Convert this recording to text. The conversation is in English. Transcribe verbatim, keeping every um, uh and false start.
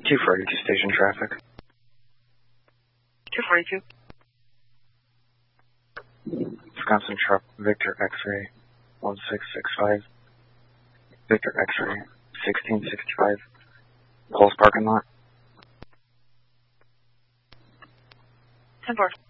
two forty-two station traffic. two forty-two. Wisconsin truck, Victor X-ray, one six six five. Victor X-ray, sixteen sixty-five. Pulse parking lot. ten four.